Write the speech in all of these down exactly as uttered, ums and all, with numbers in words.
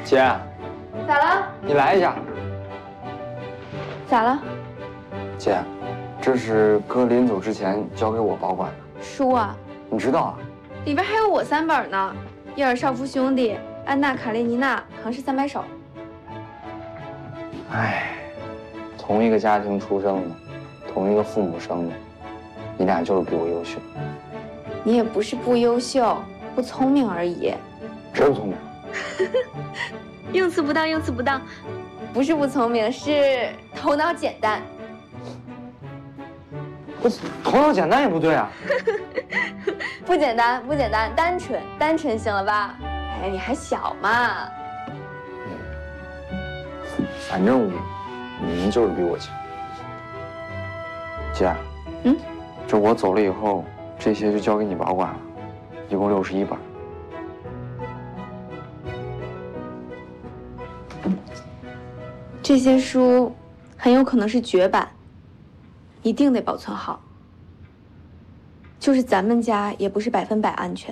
姐， 咋了？ 你来一下。 咋了？ 姐，这是哥临走之前交给我保管的书啊？ 你知道啊？ 里边还有我三本呢，《叶尔少夫兄弟》、《安娜·卡列尼娜》、《唐诗三百首》。 唉，同一个家庭出生的，同一个父母生的，你俩就是比我优秀。 你也不是不优秀，不聪明而已。 谁不聪明？ 用词不当，用词不当，不是不聪明，是头脑简单。 我头脑简单也不对啊。 不简单，不简单，单纯，单纯行了吧？哎，你还小嘛。 反正你们就是比我强。姐， 嗯， 这我走了以后，这些就交给你保管了，一共六十一本。 这些书很有可能是绝版，一定得保存好。就是咱们家也不是百分百安全。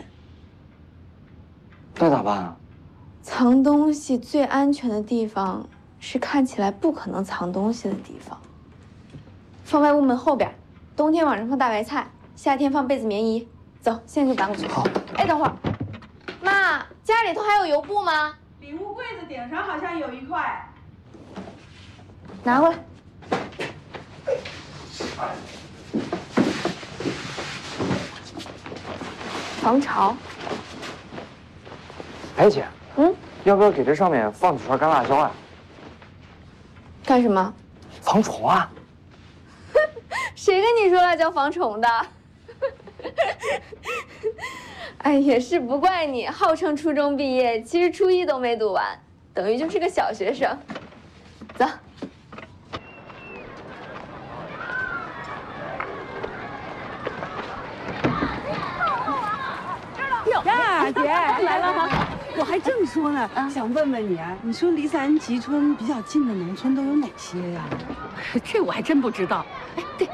那咋办啊？ 藏东西最安全的地方是看起来不可能藏东西的地方。放在屋门后边，冬天晚上放大白菜，夏天放被子棉衣。走，现在就搬过去。 好。 哎，等会儿，妈，家里头还有油布吗？ 里屋柜子顶上好像有一块。 拿过来。防潮。 哎，姐， 嗯， 要不要给这上面放几串干辣椒啊？ 干什么？ 防虫啊！ 谁跟你说辣椒防虫的？哎，也是不怪你，号称初中毕业，其实初一都没读完，等于就是个小学生。走。 呀，姐来了哈！我还正说呢，想问问你啊，你说离咱吉村比较近的农村都有哪些呀？ 这我还真不知道。哎，对，